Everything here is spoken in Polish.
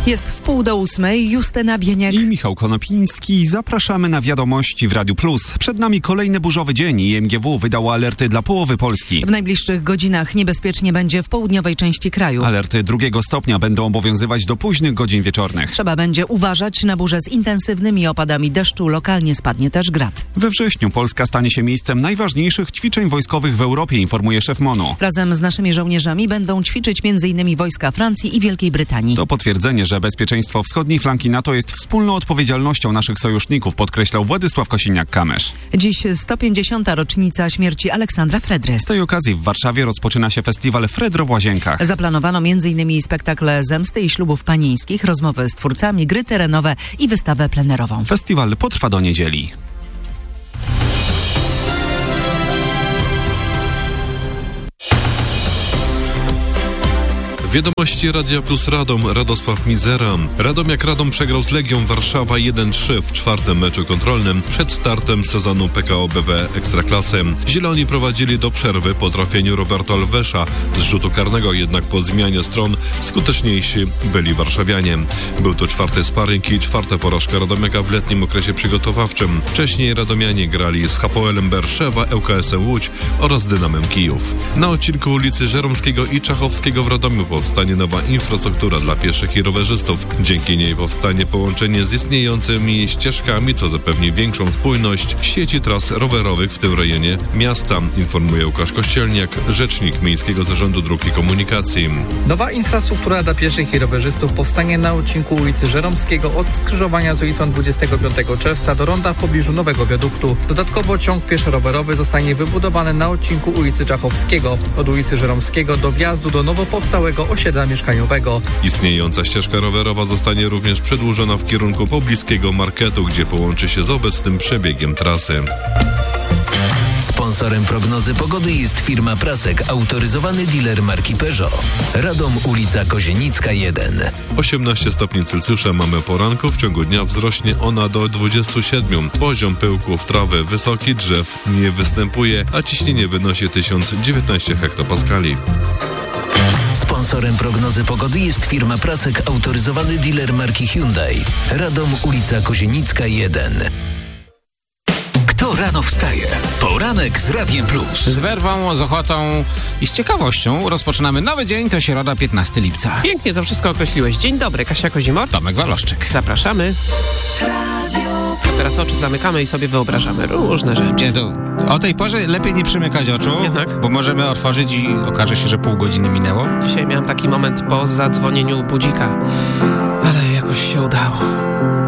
Jest 7:30, Justyna Bieniek i Michał Konopiński. Zapraszamy na wiadomości w Radiu Plus. Przed nami kolejny burzowy dzień i MGW wydało alerty dla połowy Polski. W najbliższych godzinach niebezpiecznie będzie w południowej części kraju. Alerty 2 stopnia będą obowiązywać do późnych godzin wieczornych. Trzeba będzie uważać na burze z intensywnymi opadami deszczu. Lokalnie spadnie też grad. We wrześniu Polska stanie się miejscem najważniejszych ćwiczeń wojskowych w Europie, informuje szef MONU. Razem z naszymi żołnierzami będą ćwiczyć m.in. wojska Francji i Wielkiej Brytanii. To potwierdzenie, że bezpieczeństwo wschodniej flanki NATO jest wspólną odpowiedzialnością naszych sojuszników, podkreślał Władysław Kosiniak-Kamysz. Dziś 150. rocznica śmierci Aleksandra Fredry. Z tej okazji w Warszawie rozpoczyna się festiwal Fredro w Łazienkach. Zaplanowano m.in. spektakle zemsty i ślubów panieńskich, rozmowy z twórcami, gry terenowe i wystawę plenerową. Festiwal potrwa do niedzieli. Wiadomości Radia Plus Radom, Radosław Mizera. Radomiak Radom przegrał z Legią Warszawa 1-3 w 4. meczu kontrolnym przed startem sezonu PKO BP Ekstraklasy. Zieloni prowadzili do przerwy po trafieniu Roberto Alvesa z rzutu karnego, jednak po zmianie stron skuteczniejsi byli warszawianie. Był to 4. sparring i 4. porażka Radomiaka w letnim okresie przygotowawczym. Wcześniej radomianie grali z Hapoelem Berszewa, ŁKS-em Łódź oraz Dynamem Kijów. Na odcinku ulicy Żeromskiego i Czachowskiego w Radomiu powstanie nowa infrastruktura dla pieszych i rowerzystów. Dzięki niej powstanie połączenie z istniejącymi ścieżkami, co zapewni większą spójność sieci tras rowerowych w tym rejonie miasta, informuje Łukasz Kościelniak, rzecznik Miejskiego Zarządu Dróg i Komunikacji. Nowa infrastruktura dla pieszych i rowerzystów powstanie na odcinku ulicy Żeromskiego od skrzyżowania z ulicą 25 czerwca do ronda w pobliżu nowego wiaduktu. Dodatkowo ciąg pieszo-rowerowy zostanie wybudowany na odcinku ulicy Czachowskiego od ulicy Żeromskiego do wjazdu do nowo powstałego osiedla mieszkaniowego. Istniejąca ścieżka rowerowa zostanie również przedłużona w kierunku pobliskiego marketu, gdzie połączy się z obecnym przebiegiem trasy. Sponsorem prognozy pogody jest firma Prasek, autoryzowany dealer marki Peugeot. Radom, ulica Kozienicka 1. 18 stopni Celsjusza mamy poranku, w ciągu dnia wzrośnie ona do 27. Poziom pyłków trawy wysoki, drzew nie występuje, a ciśnienie wynosi 1019 hektopaskali. Sponsorem prognozy pogody jest firma Prasek, autoryzowany dealer marki Hyundai. Radom, ulica Kozienicka 1. Kto rano wstaje? Poranek z Radiem Plus. Z werwą, z ochotą i z ciekawością rozpoczynamy nowy dzień, to środa 15 lipca. Pięknie to wszystko określiłeś. Dzień dobry, Kasia Kozimor. Tomek Waloszczyk. Zapraszamy. Teraz oczy zamykamy i sobie wyobrażamy różne rzeczy. To o tej porze lepiej nie przymykać oczu, bo możemy otworzyć i okaże się, że pół godziny minęło. Dzisiaj miałem taki moment po zadzwonieniu budzika, ale jakoś się udało.